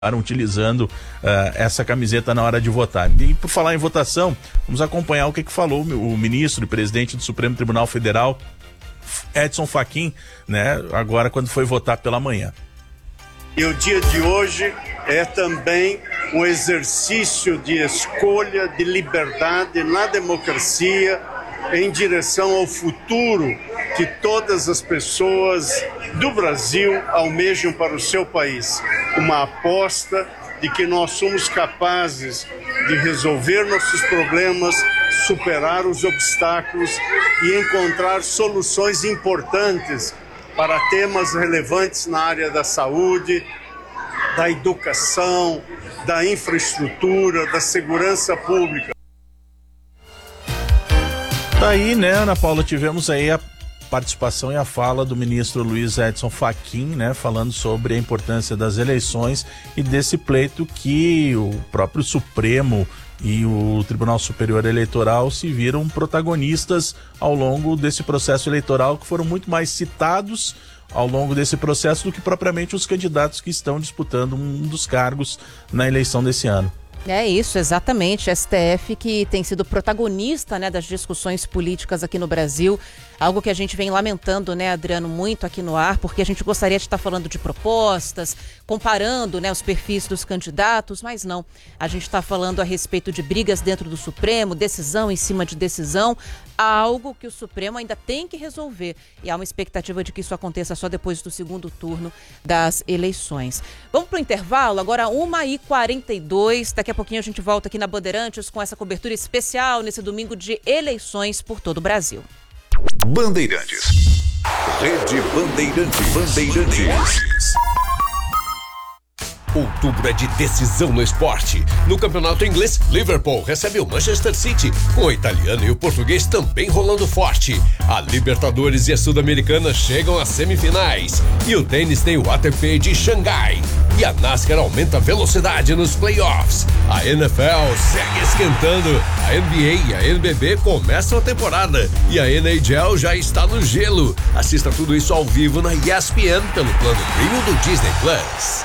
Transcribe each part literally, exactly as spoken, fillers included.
utilizando uh, essa camiseta na hora de votar. E por falar em votação, vamos acompanhar o que, que falou o ministro e presidente do Supremo Tribunal Federal, Edson Fachin, né, agora quando foi votar pela manhã. E o dia de hoje é também um exercício de escolha, de liberdade na democracia, em direção ao futuro que todas as pessoas do Brasil almejam para o seu país. Uma aposta de que nós somos capazes de resolver nossos problemas, superar os obstáculos e encontrar soluções importantes para temas relevantes na área da saúde, da educação, da infraestrutura, da segurança pública. Daí, né, Ana Paula, tivemos aí a participação e a fala do ministro Luiz Edson Fachin, né, falando sobre a importância das eleições e desse pleito que o próprio Supremo e o Tribunal Superior Eleitoral se viram protagonistas ao longo desse processo eleitoral, que foram muito mais citados ao longo desse processo do que propriamente os candidatos que estão disputando um dos cargos na eleição desse ano. É isso, exatamente. S T F que tem sido protagonista, né, das discussões políticas aqui no Brasil. Algo que a gente vem lamentando, né, Adriano, muito aqui no ar, porque a gente gostaria de estar falando de propostas, comparando, né, os perfis dos candidatos, mas não. A gente está falando a respeito de brigas dentro do Supremo, decisão em cima de decisão, algo que o Supremo ainda tem que resolver. E há uma expectativa de que isso aconteça só depois do segundo turno das eleições. Vamos para o intervalo, agora uma e quarenta e dois. Daqui a pouquinho a gente volta aqui na Bandeirantes com essa cobertura especial nesse domingo de eleições por todo o Brasil. Bandeirantes. Rede Bandeirantes. Bandeirantes. Outubro é de decisão no esporte. No campeonato inglês, Liverpool recebe o Manchester City, com o italiano e o português também rolando forte. A Libertadores e a Sul-Americana chegam às semifinais. E o tênis tem o A T P de Xangai. E a NASCAR aumenta a velocidade nos playoffs. A N F L segue esquentando. A N B A e a N B B começam a temporada. E a N H L já está no gelo. Assista tudo isso ao vivo na E S P N pelo plano Premium do Disney Plus.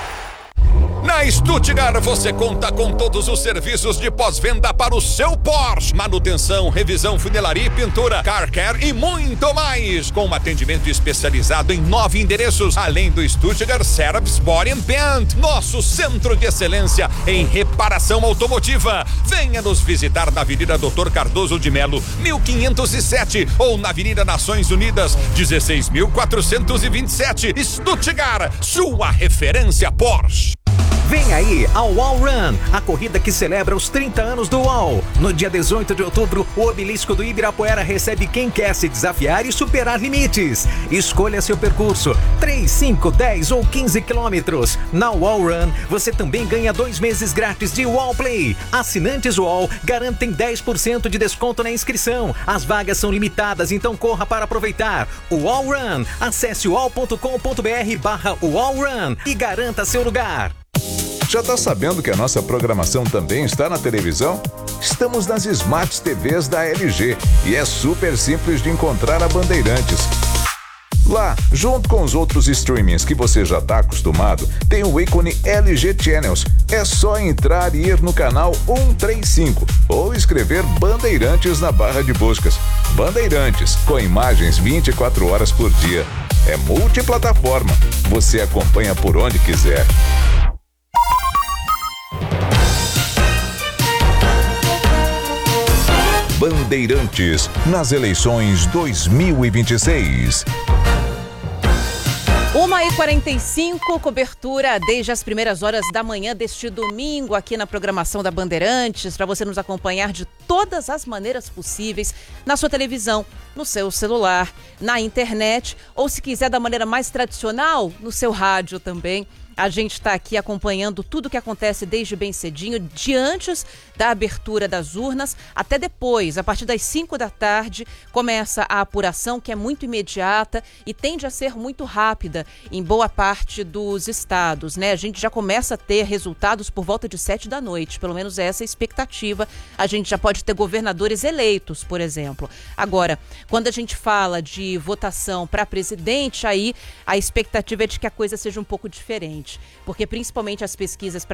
Na Stuttgart você conta com todos os serviços de pós-venda para o seu Porsche. Manutenção, revisão, funilaria e pintura, car care e muito mais. Com um atendimento especializado em nove endereços, além do Stuttgart Service Body and Paint, nosso centro de excelência em reparação automotiva. Venha nos visitar na Avenida doutor Cardoso de Melo, mil quinhentos e sete, ou na Avenida Nações Unidas, dezesseis mil quatrocentos e vinte e sete. Stuttgart, sua referência Porsche. Vem aí ao Wall Run, a corrida que celebra os trinta anos do Wall. No dia dezoito de outubro, o obelisco do Ibirapuera recebe quem quer se desafiar e superar limites. Escolha seu percurso, três, cinco, dez ou quinze quilômetros. Na Wall Run, você também ganha dois meses grátis de Wall Play. Assinantes Wall garantem dez por cento de desconto na inscrição. As vagas são limitadas, então corra para aproveitar. O Wall Run, acesse wall ponto com ponto br barra Wall Run e garanta seu lugar. Já tá sabendo que a nossa programação também está na televisão? Estamos nas Smart T Vs da L G e é super simples de encontrar a Bandeirantes. Lá, junto com os outros streamings que você já está acostumado, tem o ícone L G Channels. É só entrar e ir no canal cento e trinta e cinco ou escrever Bandeirantes na barra de buscas. Bandeirantes, com imagens vinte e quatro horas por dia. É multiplataforma. Você acompanha por onde quiser. Bandeirantes nas eleições dois mil e vinte e seis. uma e quarenta e cinco, cobertura desde as primeiras horas da manhã deste domingo aqui na programação da Bandeirantes, para você nos acompanhar de todas as maneiras possíveis, na sua televisão, no seu celular, na internet, ou se quiser da maneira mais tradicional, no seu rádio também. A gente está aqui acompanhando tudo o que acontece desde bem cedinho, de antes da abertura das urnas até depois. A partir das cinco da tarde começa a apuração, que é muito imediata e tende a ser muito rápida em boa parte dos estados, né? A gente já começa a ter resultados por volta de sete da noite, pelo menos essa é a expectativa. A gente já pode ter governadores eleitos, por exemplo. Agora, quando a gente fala de votação para presidente, aí a expectativa é de que a coisa seja um pouco diferente. importante, porque principalmente as pesquisas